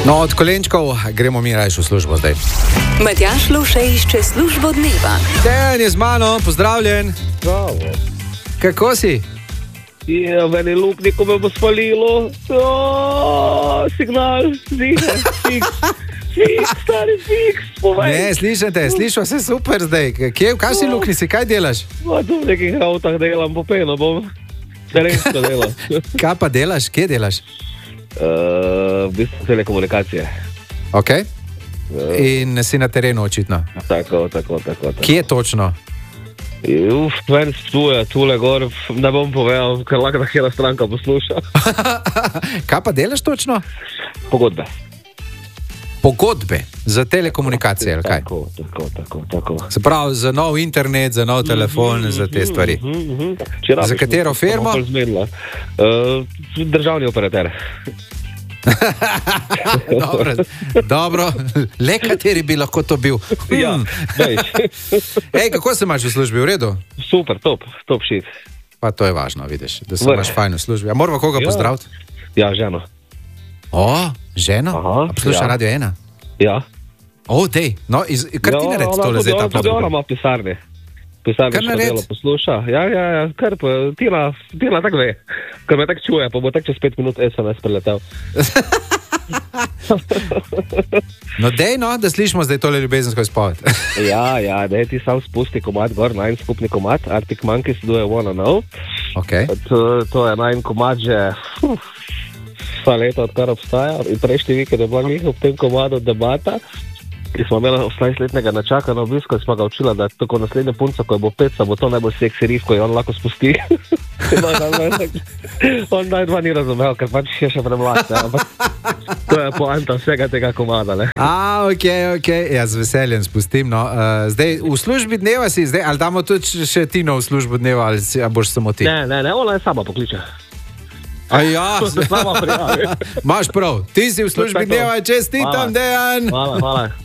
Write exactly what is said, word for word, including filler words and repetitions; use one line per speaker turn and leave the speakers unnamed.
No, od kolenčkov gremo mi rajš v službo zdaj.
Matjaž Lovše išče službo dneva.
Dejan je z mano, pozdravljen.
Bravo.
Kako si?
Je, meni luknje, ko me bo spalilo. O, signal, zihe, fiks, fiks, stari fiks, povej.
Ne, slišite, slišal se super zdaj. Kje, kaj si lukni si, kaj delaš?
O, tu v nekih avtah delam, popeno bom. Terensko delam.
Kaj pa delaš, kje delaš?
Uh, v bistvu telekomunikacije.
Ok. In si na terenu očitno.
Tako, tako, tako. tako.
Kje točno?
Uf, ven stuje, tule gor, ne bom povedal, ker lahko da kjera stranka posluša.
Kaj pa delaš točno?
Pogodbe.
Pogodbe za telekomunikacije, ali kaj?
Tako, tako, tako, tako.
Se pravi, za nov internet, za nov telefon, mm -hmm, za te stvari.
Mm -hmm.
Za katero firmo?
Uh, državni operater.
dobro, dobro, le kateri bi lahko to bil. Hmm.
Ja,
Ej, kako se imaš v službi, v redu?
Super, top, top shit.
Pa to je važno, vidiš, da se imaš fajn v službi. A moramo koga
ja.
pozdraviti?
Ja, ženo.
O, ženo?
Aha,
a posluša
ja.
Radio ena?
Ja.
O, dej, no, iz, kar ti naredi tole zdaj ta
pozdravljena. Ona ima pisarne. Pisarniško delo posluša. Ja, ja, ja, kar pa, Tina, Tina tak ve. Ker me tak čuje, pa bo tak čez pet minut es em es preletel.
No, dej, no, da slišimo zdaj tole ljubezensko izpoved.
ja, ja, dej ti sam spusti komad gor, najn skupni komad, Arctic Monkeys do je Wanna Know.
Okay.
To, to je najn komad že uf, vsa leta, odkar obstaja. In prejšnji vikend je bila njih ob tem komadu debata, ki smo imeli osemnajstletnega načaka na obisku, smo ga učila, da tako naslednja punca, ko je bo peca, bo to najbolj seksi riff, ko je on lahko spusti. On najdva ni razumel, ker pač je še premlad, ampak to je poanta vsega tega komada. Ne?
A, ok, ok, ja, z veseljem spustim. No. Uh, zdaj, v službi dneva si zdaj, ali damo tudi še Tino v službo dneva, ali si, a boš samo ti?
Ne, ne, ne, ona je sama pokliče.
A ja,
to se sama prijavi.
Imaš prav, ti si v službi dneva, čestitam, Dejan.
Hvala, hvala.